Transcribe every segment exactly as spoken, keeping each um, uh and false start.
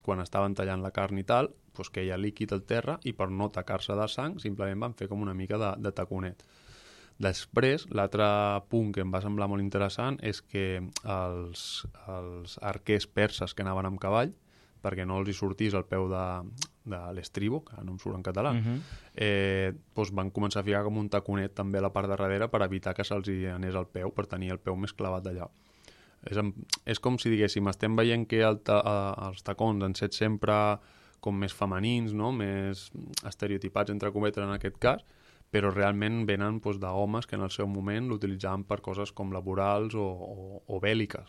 quan estaven tallant la carn i tal, doncs que hi ha líquid al terra i per no tacar-se de sang simplement van fer com una mica de, de taconet. Després, l'altre punt que em va semblar molt interessant és que els, els arquers perses que anaven amb cavall, perquè no els hi sortís el peu de, de l'estribo, que no em surt en català, uh-huh. eh, doncs van començar a ficar com un taconet també a la part de darrere per evitar que se'ls hi anés el peu, per tenir el peu més clavat allà. És, és com si diguéssim, estem veient que el ta, els tacons han set sempre com més femenins, no? Més estereotipats, entre cometes, en aquest cas, però realment venen doncs, d'homes que en el seu moment l'utilitzaven per coses com laborals o, o, o bèl·liques.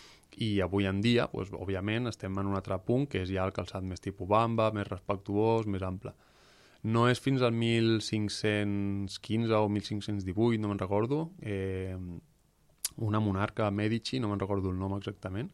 I avui en dia, doncs, òbviament, estem en un altre punt, que és ja el calçat més tipus bamba, més respectuós, més ample. No és fins al mil cinc-cents quinze o mil cinc-cents divuit, no me'n recordo, eh, una monarca Medici, no me'n recordo el nom exactament,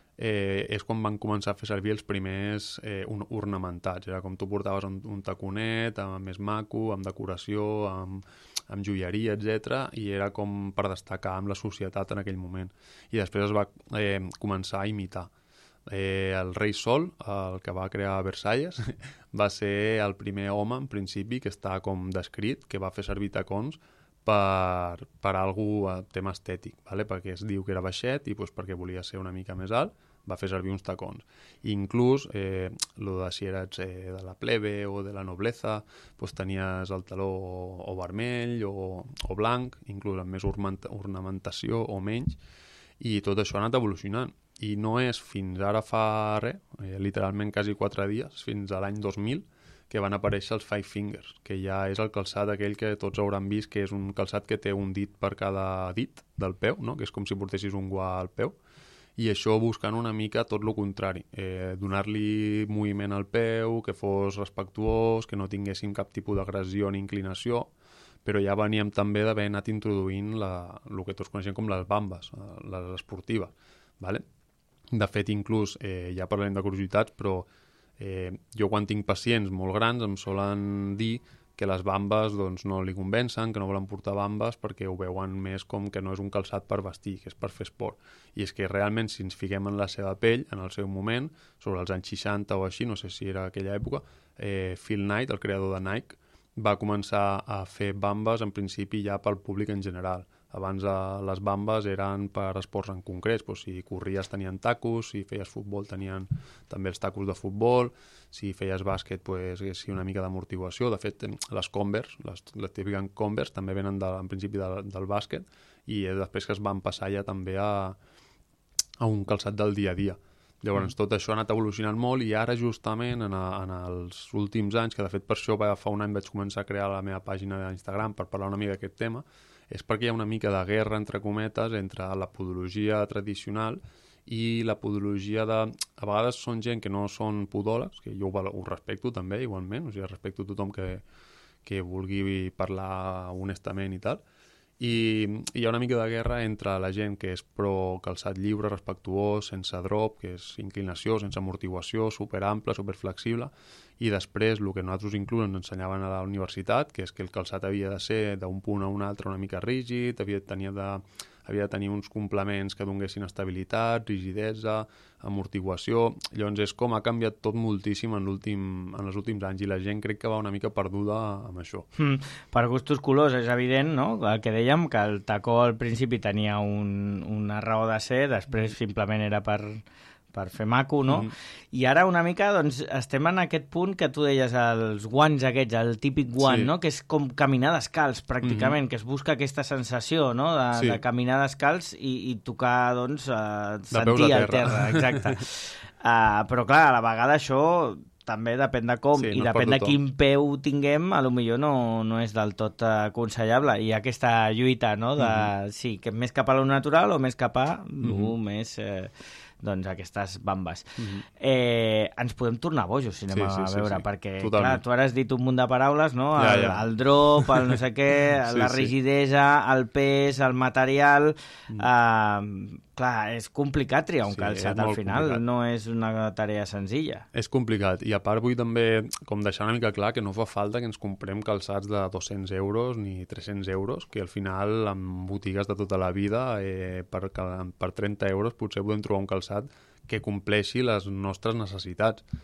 eh, és quan van començar a fer servir els primers eh, un, ornamentats. Era com tu portaves un, un taconet amb, més maco, amb decoració, amb, amb joieria, etcètera, i era com per destacar amb la societat en aquell moment. I després es va eh, començar a imitar. Eh, el rei Sol, el que va crear Versalles, va ser el primer home, en principi, que està com descrit, que va fer servir tacons per, per algú a tema estètic, ¿vale? Perquè es diu que era baixet i doncs, perquè volia ser una mica més alt, va fer servir uns tacons. I inclús, eh, lo de si eres eh, de la plebe o de la nobleza, doncs tenies el taló o, o vermell o, o blanc, inclús amb més ornamentació o menys, i tot això ha anat evolucionant. I no és fins ara fa res, eh, literalment quasi quatre dies, fins a l'any dos mil, que van aparèixer els Five Fingers, que ja és el calçat aquell que tots hauran vist, que és un calçat que té un dit per cada dit del peu, no? Que és com si portessis un guà al peu, i això buscant una mica tot el contrari, eh, donar-li moviment al peu, que fos respectuós, que no tinguéssim cap tipus d'agressió ni inclinació, però ja veníem també d'haver anat introduint la, el que tots coneixem com les bambes, les esportives, ¿vale? De fet, inclús, eh, ja parlarem de curiositats, però eh, jo quan tinc pacients molt grans em solen dir que les bambes doncs, no li convencen, que no volen portar bambes perquè ho veuen més com que no és un calçat per vestir, que és per fer esport. I és que realment, si ens fiquem en la seva pell, en el seu moment, sobre els anys seixanta o així, no sé si era aquella època, eh, Phil Knight, el creador de Nike, va començar a fer bambes en principi ja pel públic en general. Abans eh, les bambes eren per esports en concrets, doncs, si corries tenien tacos, si feies futbol tenien també els tacos de futbol, si feies bàsquet pues, sí, una mica d'amortiguació. De fet, les Converse, les, les típiques Converse també venen de, en principi de, del bàsquet i després que es van passar ja també a, a un calçat del dia a dia. Llavors, mm. tot això ha anat evolucionant molt i ara justament en, a, en els últims anys, que de fet per això fa un any vaig començar a crear la meva pàgina d'Instagram per parlar una mica d'aquest tema, és perquè hi ha una mica de guerra, entre cometes, entre la podologia tradicional i la podologia de... A vegades són gent que no són podòlegs, que jo ho, ho respecto també, igualment, o sigui, respecto tothom que, que vulgui parlar honestament i tal, i hi ha una mica de guerra entre la gent que és pro calçat lliure, respectuós, sense drop, que és inclinació, sense amortiguació, superample, superflexible, i després el que nosaltres inclús ens ensenyaven a la universitat, que és que el calçat havia de ser d'un punt a un altre una mica rígid, havia de tenir, de, havia de tenir uns complements que donessin estabilitat, rigidesa, amortiguació. Llavors és com ha canviat tot moltíssim en, en els últims anys i la gent crec que va una mica perduda amb això. Mm, per gustos colors és evident, no? El que dèiem, que el tacó al principi tenia un, una raó de ser, després simplement era per... per fer maco, no? Mm. I ara una mica, doncs, estem en aquest punt que tu deies, els guants aquests, el típic guant, sí. no? Que és com caminar descalç, pràcticament, mm-hmm. que es busca aquesta sensació, no? De, sí. de caminar descalç i, i tocar, doncs, uh, sentir el terra. Exacte. uh, però, clar, a la vegada això també depèn de com sí, i no depèn de quin peu tinguem, a lo millor no, no és del tot aconsellable. I aquesta lluita, no? De, mm-hmm. sí, que més cap a lo natural o més cap a mm-hmm. lo més... Eh, doncs aquestes bambes. Mm-hmm. Eh, ens podem tornar bojos, si anem sí, sí, a veure, sí, sí. perquè, Totalment. clar, tu ara has dit un munt de paraules, no? El, ja, ja. el drop, el no sé què, sí, la rigidesa, sí. el pes, el material... Mm. Eh, clar, és complicat triar un sí, calçat al final, complicat. No és una tarea senzilla. És complicat, i a part vull també com deixar una mica clar que no fa falta que ens comprem calçats de dos-cents euros ni tres-cents euros, que al final en botigues de tota la vida eh, per, per trenta euros potser podem trobar un calçat que compleixi les nostres necessitats.